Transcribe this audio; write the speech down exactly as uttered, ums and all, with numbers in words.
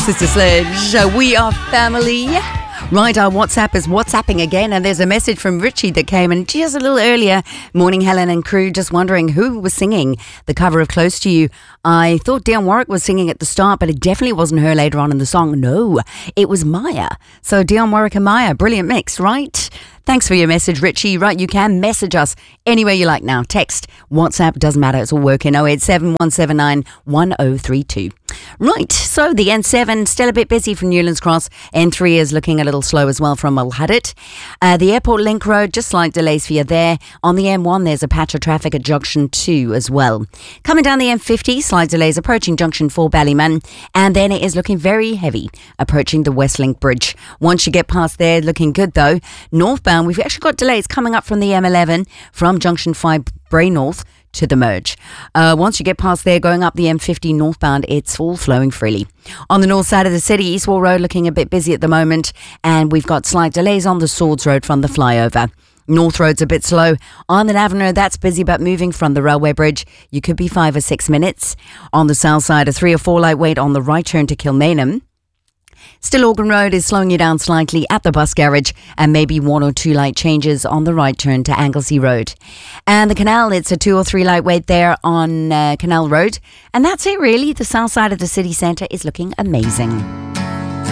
Sister Sledge, we are family. Right, our WhatsApp is WhatsApping again, and there's a message from Richie that came in just a little earlier. Morning, Helen and crew. Just wondering who was singing the cover of Close to You. I thought Dionne Warwick was singing at the start, but it definitely wasn't her later on in the song. No, it was Maya. So Dionne Warwick and Maya, brilliant mix, right? Thanks for your message, Richie. Right, you can message us anywhere you like now. Text, WhatsApp, doesn't matter. It's all working. oh eight seven, one seven nine, one oh three two. Right, so the N seven, still a bit busy from Newlands Cross. N three is looking a little slow as well from Mulhadit. Uh, the Airport Link Road, just slight delays for you there. On the M one, there's a patch of traffic at Junction two as well. Coming down the M fifty, slight delays approaching Junction four Ballymun. And then it is looking very heavy approaching the Westlink Bridge. Once you get past there, looking good though. Northbound, we've actually got delays coming up from the M eleven from Junction five Bray North to the merge. Uh, once you get past there, going up the M fifty northbound, it's all flowing freely. On the north side of the city, East Wall Road looking a bit busy at the moment, and we've got slight delays on the Swords Road from the flyover. North Road's a bit slow. On the Avenue, that's busy, but moving from the railway bridge, you could be five or six minutes. On the south side, a three or four light wait on the right turn to Kilmainham. Still, Organ Road is slowing you down slightly at the bus garage, and maybe one or two light changes on the right turn to Anglesey Road. And the canal, it's a two or three light wait there on uh, Canal Road. And that's it really. The south side of the city centre is looking amazing.